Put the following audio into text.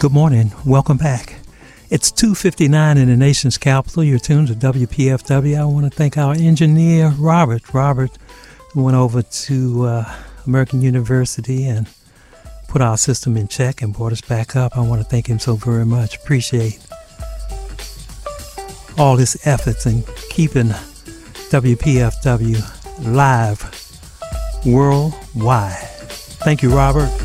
Good morning. Welcome back. It's 2:59 in the nation's capital. You're tuned to WPFW. I want to thank our engineer, Robert. Robert went over to American University and put our system in check and brought us back up. I want to thank him so very much. Appreciate all his efforts in keeping WPFW live worldwide. Thank you, Robert.